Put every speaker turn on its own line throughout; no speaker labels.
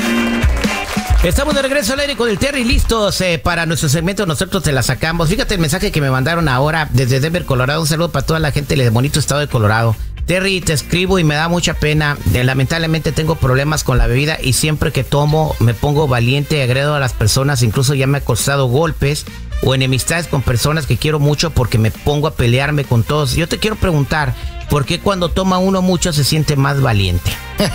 Estamos de regreso al aire con el Terry, listos para nuestro segmento. Nosotros te la sacamos. Fíjate el mensaje que me mandaron ahora desde Denver, Colorado. Un saludo para toda la gente del bonito estado de Colorado. Terry, te escribo y me da mucha pena. Lamentablemente tengo problemas con la bebida y siempre que tomo me pongo valiente y agredo a las personas. Incluso ya me ha costado golpes o enemistades con personas que quiero mucho porque me pongo a pelearme con todos. Yo te quiero preguntar, ¿por qué cuando toma uno mucho se siente más valiente?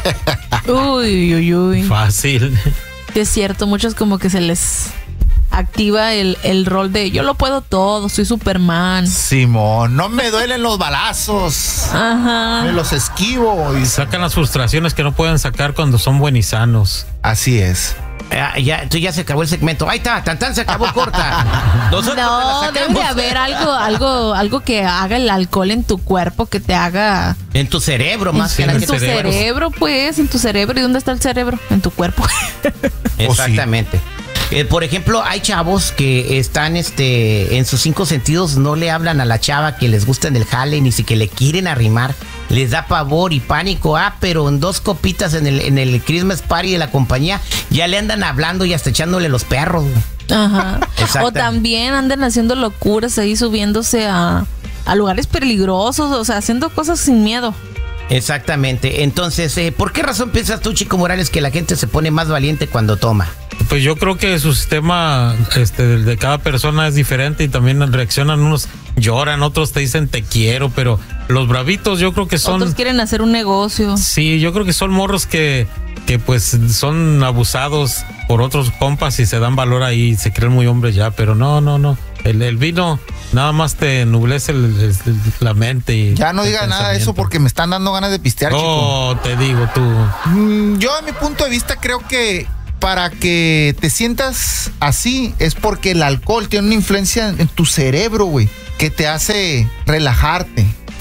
Uy.
Fácil.
Es cierto, muchos como que se les activa el rol de yo lo puedo todo, soy Superman.
Simón, no me duelen los balazos.
Ajá.
Me los esquivo. Y
sacan las frustraciones que no pueden sacar cuando son buenisanos.
Así es.
Entonces ya se acabó el segmento. Ahí está, tan se acabó corta.
No, debe de haber algo que haga el alcohol en tu cuerpo, que te haga...
En tu cerebro, más que
en tu cerebro, pues, en tu cerebro. ¿Y dónde está el cerebro? En tu cuerpo.
Exactamente. Por ejemplo, hay chavos que están en sus 5 sentidos, no le hablan a la chava que les gusta en el jale, ni siquiera le quieren arrimar. Les da pavor y pánico. Pero en 2 copitas en el Christmas party de la compañía ya le andan hablando y hasta echándole los perros.
Ajá. O también andan haciendo locuras ahí, subiéndose a lugares peligrosos, o sea, haciendo cosas sin miedo.
Exactamente. Entonces, ¿por qué razón piensas tú, Chico Morales, que la gente se pone más valiente cuando toma?
Pues yo creo que su sistema de cada persona es diferente y también reaccionan, unos lloran, otros te dicen te quiero, pero los bravitos yo creo que son...
Otros quieren hacer un negocio.
Sí, yo creo que son morros que pues son abusados por otros compas y se dan valor ahí, se creen muy hombres ya, pero no. El vino nada más te nublece la mente. Y
ya no digas nada de eso porque me están dando ganas de pistear, chico.
Oh, te digo tú.
Yo a mi punto de vista creo que para que te sientas así es porque el alcohol tiene una influencia en tu cerebro, güey, que te hace relajarte,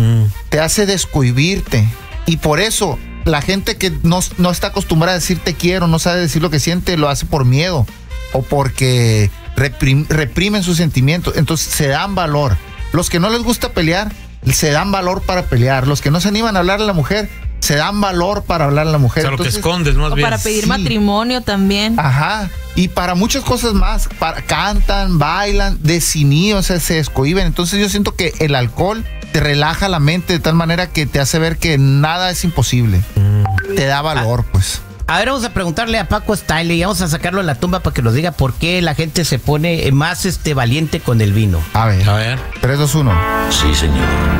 te hace descohibirte. Y por eso la gente que no está acostumbrada a decir te quiero, no sabe decir lo que siente, lo hace por miedo o porque reprimen sus sentimientos. Entonces se dan valor. Los que no les gusta pelear, se dan valor para pelear. Los que no se animan a hablar a la mujer, se dan valor para hablar a la mujer.
O sea,
entonces,
lo que escondes más bien.
Para pedir matrimonio también.
Ajá. Y para muchas cosas más. Cantan, bailan, desinhiben, o sea, se descohiben. Entonces yo siento que el alcohol te relaja la mente de tal manera que te hace ver que nada es imposible. Te da valor, pues.
A ver, vamos a preguntarle a Paco Style y vamos a sacarlo de la tumba para que nos diga por qué la gente se pone más valiente con el vino.
A ver. 3, 2, 1.
Sí, señor.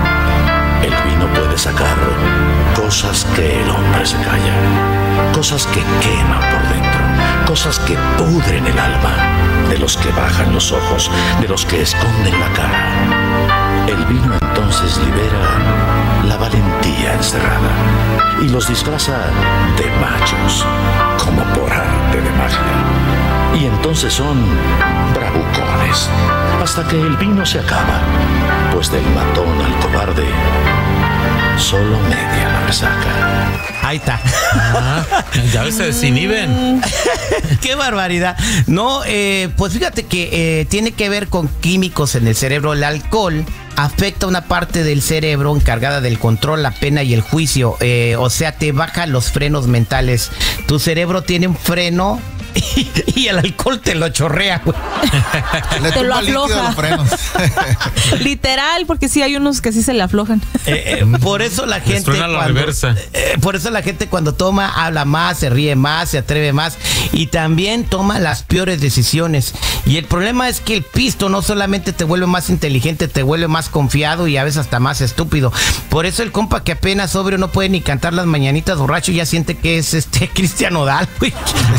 El vino puede sacar cosas que el hombre se calla, cosas que queman por dentro, cosas que pudren el alma, de los que bajan los ojos, de los que esconden la cara. El vino entonces libera la valentía encerrada y los disfraza de machos, como por arte de magia. Y entonces son bravucones, hasta que el vino se acaba, pues del matón al cobarde solo media la resaca.
Ahí está.
Ya ves, se desinhiben.
¡Qué barbaridad! No, pues fíjate que tiene que ver con químicos en el cerebro. El alcohol afecta una parte del cerebro encargada del control, la pena y el juicio. O sea, te baja los frenos mentales. Tu cerebro tiene un freno y el alcohol te lo chorrea, güey.
Te lo afloja. Literal, porque sí hay unos que sí se le aflojan.
Por eso la gente por eso la gente cuando toma habla más, se ríe más, se atreve más y también toma las peores decisiones. Y el problema es que el pisto no solamente te vuelve más inteligente, te vuelve más confiado y a veces hasta más estúpido. Por eso el compa que apenas sobrio no puede ni cantar las mañanitas borracho ya siente que es Cristian Nodal, güey.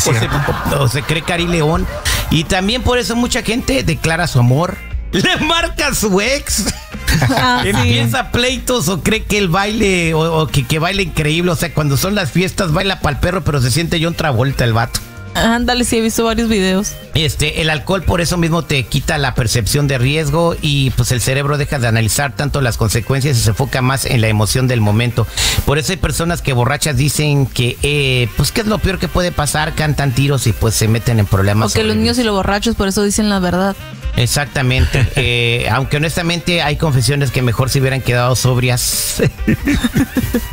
O se cree Cari León. Y también por eso mucha gente declara su amor, le marca a su ex, empieza pleitos o cree que el baile o que baila increíble. O sea, cuando son las fiestas baila pa'l perro, pero se siente John Travolta el vato.
Ándale, sí he visto varios videos.
El alcohol por eso mismo te quita la percepción de riesgo y pues el cerebro deja de analizar tanto las consecuencias y se enfoca más en la emoción del momento. Por eso hay personas que borrachas dicen que pues qué es lo peor que puede pasar, cantan tiros y pues se meten en problemas.
O que los niños y los borrachos por eso dicen la verdad.
Exactamente. Aunque honestamente hay confesiones que mejor se hubieran quedado sobrias.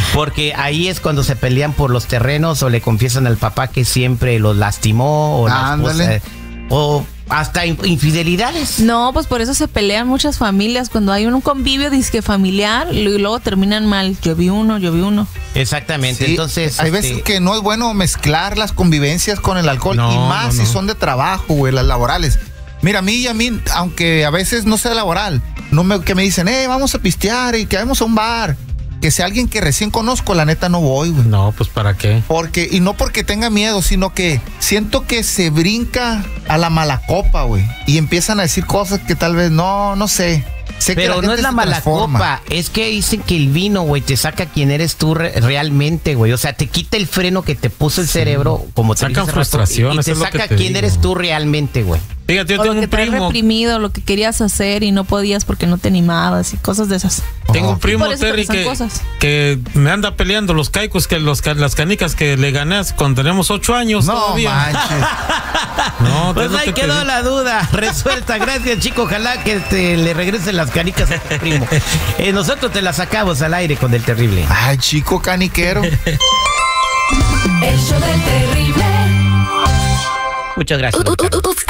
Porque ahí es cuando se pelean por los terrenos o le confiesan al papá que siempre los lastimó o la esposa, o hasta infidelidades.
No, pues por eso se pelean muchas familias cuando hay un convivio disque familiar y luego terminan mal. Yo vi uno.
Exactamente. Sí, entonces
hay veces que no es bueno mezclar las convivencias con el alcohol y más si son de trabajo, güey, las laborales. Mira, a mí, aunque a veces no sea laboral, que me dicen, vamos a pistear y que vamos a un bar. Que sea alguien que recién conozco, la neta no voy, güey.
No, pues ¿para qué?
Y no porque tenga miedo, sino que siento que se brinca a la mala copa, güey. Y empiezan a decir cosas que tal vez no sé.
Pero no es la mala copa, es que dicen que el vino, güey, te saca quién eres tú realmente, güey. O sea, te quita el freno que te puso el cerebro, como te
sacan frustraciones,
y te saca quién eres tú realmente, güey.
Fíjate, yo tengo
un primo reprimido, lo que querías hacer y no podías porque no te animabas y cosas de esas.
Tengo un primo, Terry, que me anda peleando los caicos, que las canicas que le gané cuando teníamos 8 años.
No
todavía.
Manches.
No, pues ahí quedó la duda resuelta. Gracias, chico. Ojalá que le regresen las canicas a tu primo. Nosotros te las sacamos al aire con el terrible.
Ay, chico caniquero.
El show del terrible.
Muchas gracias.